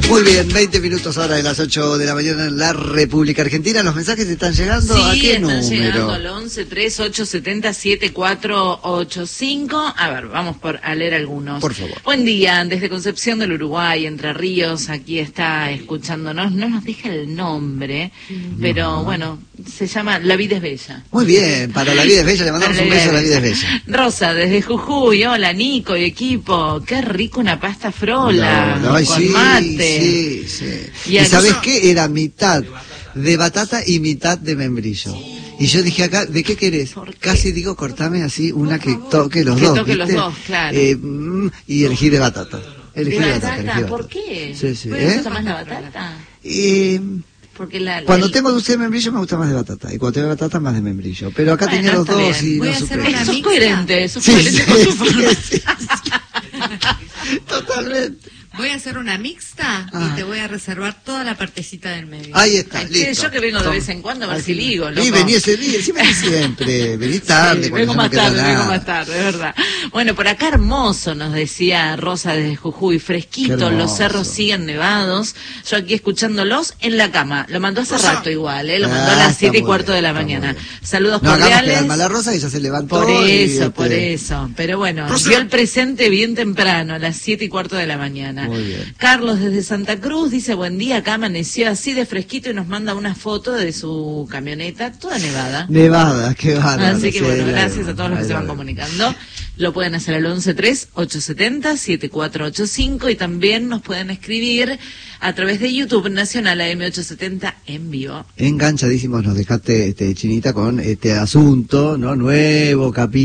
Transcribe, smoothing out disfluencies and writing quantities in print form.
Muy bien, 20 minutos ahora de las 8 de la mañana en la República Argentina. ¿Los mensajes están llegando? Sí, ¿A qué están número? llegando al 11-3870-7485. A ver, vamos a leer algunos. Por favor. Buen día, desde Concepción del Uruguay, Entre Ríos, aquí está escuchándonos. No nos deja el nombre, pero bueno, se llama La Vida es Bella. Muy bien, para La Vida es Bella, le mandamos un beso a La Vida es Bella. Rosa, desde Jujuy, hola Nico y equipo, qué rico una pasta frola, con sí, mate. Sí. ¿Y sabes qué? Era mitad de batata y mitad de membrillo. Y yo dije acá, ¿de qué querés? Casi digo, cortame así una que toque los dos. Que toque los dos, claro. Y elegí de batata. Elegí de batata. ¿Por qué? Sí. ¿Te gusta más la batata? Porque cuando tengo dulce de membrillo me gusta más de batata. Y cuando tengo batata más de membrillo. Pero acá tenía los dos y no supe. Sos coherente con tu forma. Sí. Totalmente. Voy a hacer una mixta y te voy a reservar toda la partecita del medio. Ahí está, listo. Yo que vengo de vez en cuando a ver si ligo, loco. Y vení ese día, sí vení siempre. Vení tarde. Sí, vengo más tarde, de verdad. Bueno, por acá hermoso, nos decía Rosa desde Jujuy, fresquito, los cerros siguen nevados. Yo aquí escuchándolos en la cama. Lo mandó hace rato igual, lo mandó a las 7:15 de la mañana. Saludos cordiales. No, la Rosa, ella se levantó. Por eso. Pero bueno, vio el presente bien temprano, a las 7:15 de la mañana. Muy bien. Carlos desde Santa Cruz dice, buen día, acá amaneció así de fresquito y nos manda una foto de su camioneta toda nevada. Nevada, qué bárbaro. Así que bueno, gracias a todos los que se van comunicando. Lo pueden hacer al 11-3870-7485 y también nos pueden escribir a través de YouTube Nacional AM870 en vivo. Enganchadísimos nos dejaste, Chinita, con este asunto, ¿no? Nuevo capítulo.